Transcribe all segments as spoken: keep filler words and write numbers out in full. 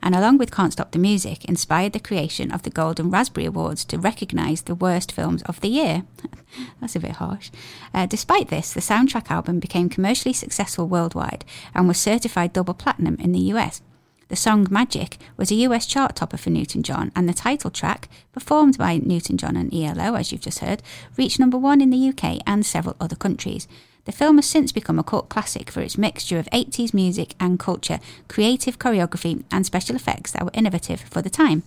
and along with Can't Stop the Music, inspired the creation of the Golden Raspberry Awards to recognise the worst films of the year. That's a bit harsh. Uh, despite this, the soundtrack album became commercially successful worldwide and was certified double platinum in the U S. The song Magic was a U S chart topper for Newton-John, and the title track, performed by Newton-John and E L O, as you've just heard, reached number one in the U K and several other countries. The film has since become a cult classic for its mixture of eighties music and culture, creative choreography and special effects that were innovative for the time.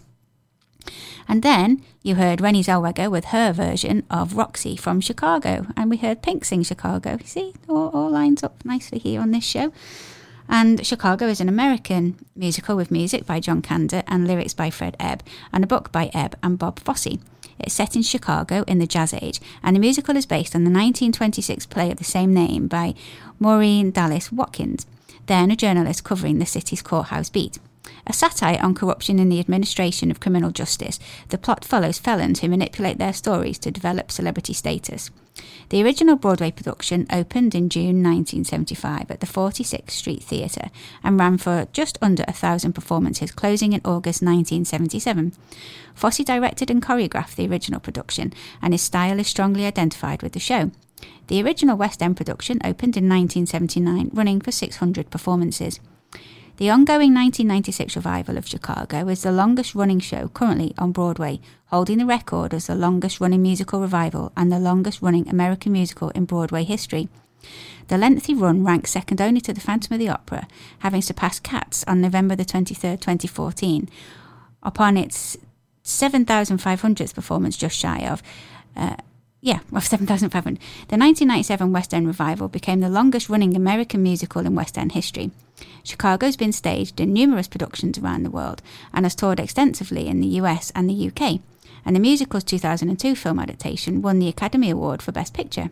And then you heard Renée Zellweger with her version of Roxy from Chicago, and we heard Pink sing Chicago. See, all, all lines up nicely here on this show. And Chicago is an American musical with music by John Kander and lyrics by Fred Ebb, and a book by Ebb and Bob Fosse. It's set in Chicago in the Jazz Age, and the musical is based on the nineteen twenty-six play of the same name by Maureen Dallas Watkins, then a journalist covering the city's courthouse beat. A satire on corruption in the administration of criminal justice, the plot follows felons who manipulate their stories to develop celebrity status. The original Broadway production opened in June nineteen seventy-five at the forty-sixth Street Theatre and ran for just under a thousand performances, closing in August nineteen seventy-seven. Fosse directed and choreographed the original production, and his style is strongly identified with the show. The original West End production opened in nineteen seventy-nine, running for six hundred performances. The ongoing nineteen ninety-six revival of Chicago is the longest-running show currently on Broadway, holding the record as the longest-running musical revival and the longest-running American musical in Broadway history. The lengthy run ranks second only to The Phantom of the Opera, having surpassed Cats on November the twenty-third, twenty fourteen, upon its seven thousand five hundredth performance, just shy of... Uh, Yeah, of seven thousand five hundred. The nineteen ninety-seven West End revival became the longest-running American musical in West End history. Chicago's been staged in numerous productions around the world and has toured extensively in the U S and the U K, and the musical's two thousand two film adaptation won the Academy Award for Best Picture.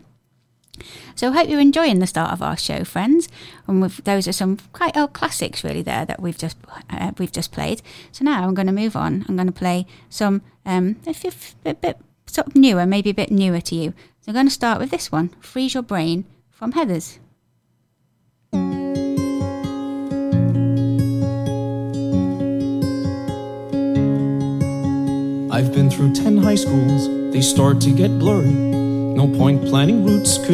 So I hope you're enjoying the start of our show, friends. And with, those are some quite old classics, really, there that we've just uh, we've just played. So now I'm going to move on. I'm going to play some um, a bit, bit sort of newer, maybe a bit newer to you. So I'm going to start with this one, Freeze Your Brain from Heathers. I've been through ten high schools, they start to get blurry. No point planning routes,